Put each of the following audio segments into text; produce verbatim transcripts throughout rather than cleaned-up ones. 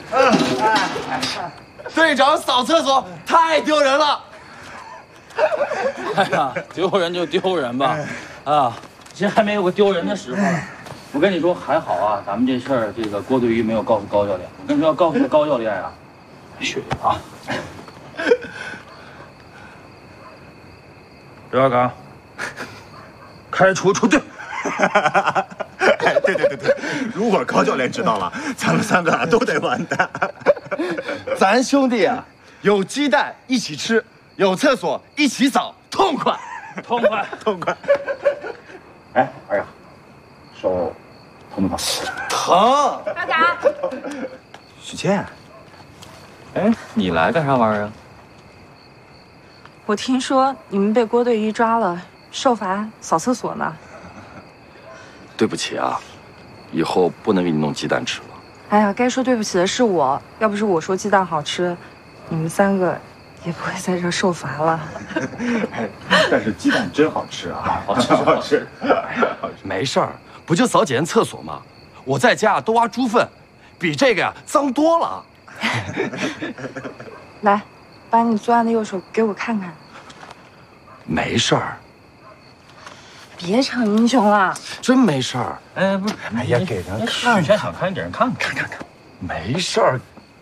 队长扫厕所太丢人了。 哎呀，丢人就丢人吧，啊，其实还没有个丢人的时候呢。我跟你说，还好啊，咱们这事儿，这个郭队鱼没有告诉高教练。我跟你说，要告诉高教练啊，血啊！刘二刚，开除出队。 哎，对对对对，如果高教练知道了，咱们三个啊都得完蛋。 咱兄弟啊，有鸡蛋一起吃，有厕所一起扫，痛快， 痛快， 痛快。 哎，二丫，手疼不疼？ 疼。 阿嘎， 许倩， 哎，你来干啥玩意儿啊？ 我听说你们被郭队鱼抓了，受罚扫厕所呢。 对不起啊，以后不能给你弄鸡蛋吃了。 哎呀，该说对不起的是我，要不是我说鸡蛋好吃，你们三个也不会在这儿受罚了。 但是鸡蛋真好吃啊，好吃好吃。 没事儿，不就扫几间厕所吗？我在家都挖猪粪，比这个呀脏多了。 来，把你作案的右手给我看看。 没事儿， 别逞英雄了。 真没事儿。 哎，不是， 哎呀，给人看， 许仙想看，你给人看看，看看看。 没事儿。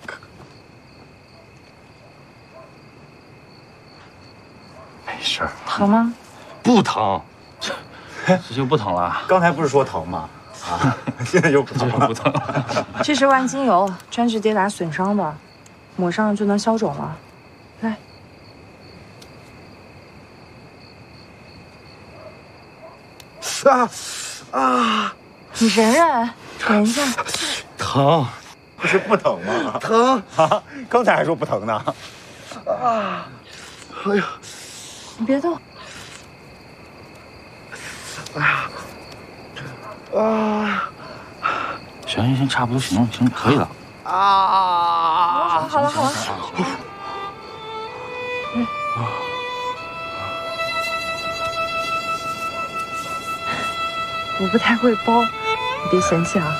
没事儿， 疼吗？ 不疼。 这就不疼了。 刚才不是说疼吗？啊，现在又不疼了， 不疼。 这是万金油，专治跌打损伤的，抹上就能消肿了。来。 啊啊！ 你忍忍，忍一下。 疼， 不是不疼吗？ 疼啊！刚才还说不疼呢。 啊！哎呀！ 你别动。 哎呀！啊！ 行行行，差不多行行，可以了。 啊！ 好了好了。嗯。我不太会包，你别嫌弃啊。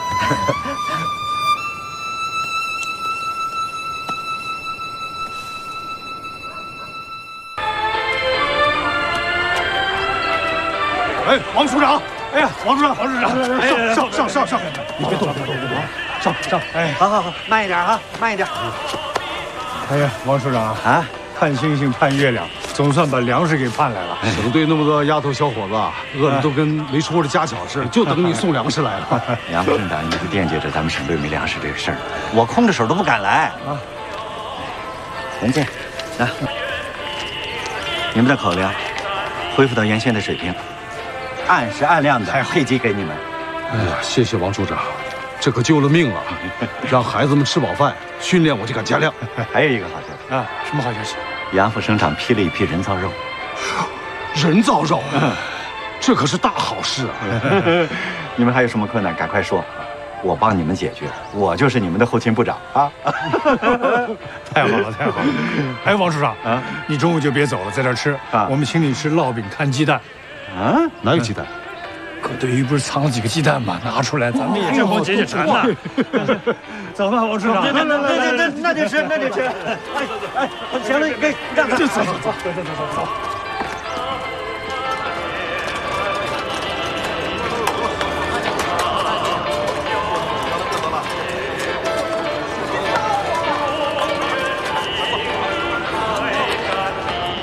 哎，王处长！哎呀，王处长，王处长，上上上上上！你别动，别动，别动！上上！哎， 好好好，慢一点啊，慢一点。 哎呀，王处长啊，看星星盼月亮，总算把粮食给盼来了。省队那么多丫头小伙子，饿的都跟没出过的家巧似的，就等你送粮食来了。 杨副省长一直惦记着咱们省队没粮食这个事儿，我空着手都不敢来啊。文健，来，你们的口粮恢复到原先的水平，按时按量的配给给你们。 哎呀，谢谢王处长，这可救了命了，让孩子们吃饱饭，训练我就敢加量。 还有一个好消息啊，什么好消息？ 杨副省长批了一批人造肉。 人造肉，这可是大好事啊！ 你们还有什么困难，赶快说，我帮你们解决。我就是你们的后勤部长啊！ 太好了，太好了！哎，王处长啊，你中午就别走了，在这儿吃啊。我们请你吃烙饼看鸡蛋。啊？哪有鸡蛋？郭队鱼不是藏了几个鸡蛋吗？拿出来，咱们也正好解解馋呢。走吧，王处长。 那那那那那就吃，那就吃。哎哎，行了，给让开。 就走走走走走走走。